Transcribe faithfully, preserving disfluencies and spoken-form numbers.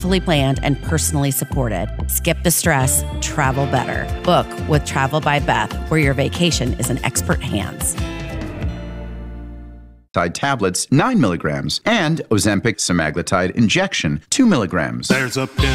Fully planned and personally supported. Skip the stress, travel better. Book with Travel by Beth, where your vacation is in expert hands. Tablets, nine milligrams, and Ozempic semaglutide injection, two milligrams. There's a